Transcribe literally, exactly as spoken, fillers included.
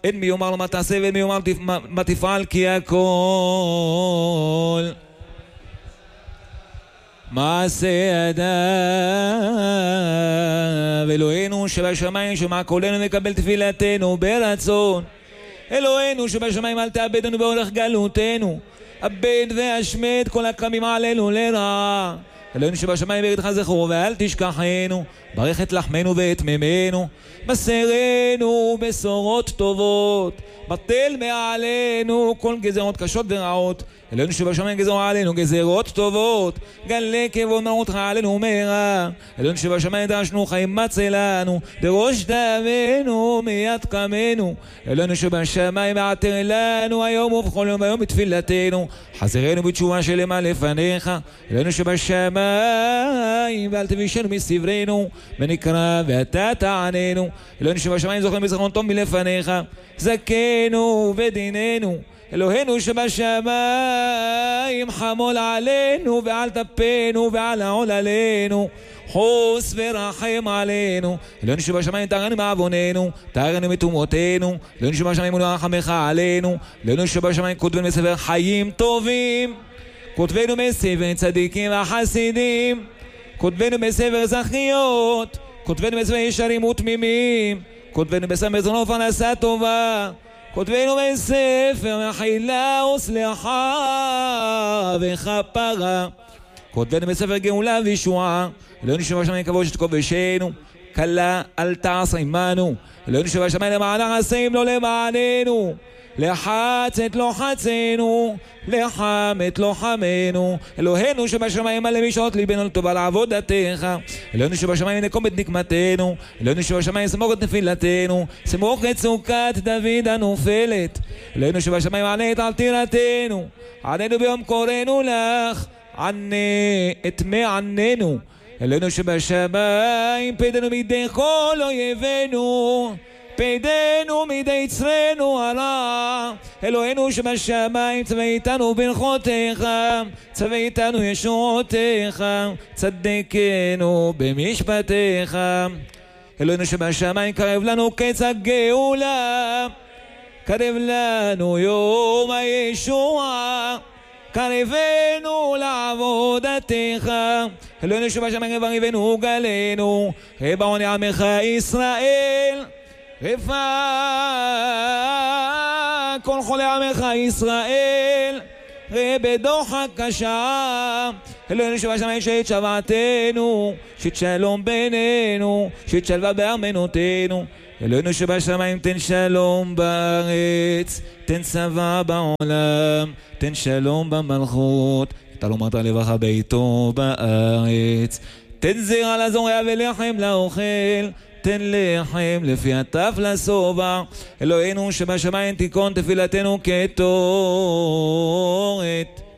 אין מי יאמר לו מה תעשה ואין מי יאמר לו מה תפעל, כי הכל מעשה ידיו. אלוהינו שבשמיים, שמע קולנו וקבל תפילתנו ברצון. אלוהינו שבשמיים, אל תאבדנו בהולך גלותנו, אבד והשמד כל הכרמים עלינו לרעה. אלוהינו שבשמיים, בריתך זכור ואל תשכחנו, ברך את לחמנו ואת מימינו, מסרנו בשורות טובות, בטל מעלינו כל גזרות קשות ורעות. אלוהינו שבשמיים, גזור עלינו גזרות טובות, גלה כבוד מרותך עלינו מהרה. אלוהינו שבשמיים, דרשנו חיים מצא לנו, דרוש דמנו מיד קמנו. אלוהינו שבשמיים, עתר לנו היום ובכל יום היום בתפילתנו, חזרנו בתשובה שלמה לפניך. אלוהינו שבשמיים, ואל תבישנו מסברנו, ונקרא ואתה תעננו. אלוהינו שבשמיים, זוכרנו בזיכרון טוב מלפניך, זכנו ודיננו. אלוהינו שבשמיים, חמול עלינו ועל טפנו ועל העול עלינו, חוס ורחם עלינו. אלוהינו שבשמיים, תרנו מעווננו, תרנו מתומותינו. אלוהינו שבשמיים, ולרחמך עלינו. אלוהינו שבשמיים, כותבנו בספר חיים טובים, כותבנו בספר צדיקים וחסידים, כותבנו בספר זכיות, כותבנו בספר ישרים ותמימים, כותבנו בספר מזונות ופרנסה טובה, כותבנו בספר מחילה וסליחה וכפרה, כותבנו בספר גאולה וישועה. אלוהינו שבשמיים, כבוד שתכבשנו, כלה אל תעש עמנו. אלוהינו שבשמיים, למען עשים לא למעננו, לחצת לא חצנו, לחמת לא חמנו. אלוהינו שבשמיים, מלא משעות ליבנו לטובה לעבודתך. אלוהינו שבשמיים, נקום את נקמתנו. אלוהינו שבשמיים, סמוך את נפילתנו, סמוך את סוכת דוד הנופלת. אלוהינו שבשמיים, ענה את עתירתנו, עננו ביום קוראנו לך, ענה את מעננו. אלוהינו שבשמיים, פדנו מידי כל אויבינו, פדנו מידי צרנו הרע. אלוהינו שבשמיים, צווה איתנו ברכותיך, צווה איתנו ישועותיך, צדקנו במשפטיך. אלוהינו שבשמיים, קרב לנו קץ הגאולה, קרב לנו יום הישועה, קרבנו לעבודתך. אלוהינו שבשמיים, קרבנו גלנו, רבעוני עמך ישראל, רפא כל חולי עמך ישראל, רבה דוחה קשה. אלוהינו שבשמיים, שאת שבעתנו, שאת שלום בינינו, שאת שלווה בארמנותינו. אלוהינו שבשמיים, תן שלום בארץ, תן צבא בעולם, תן שלום במלכות, תלומת לבך ביתו בארץ, תן זרע לזורע ולחם לאוכל, תן לחם לפי הטף לשובע. אלוהינו שבשמיים, תיקון תפילתנו כתורת.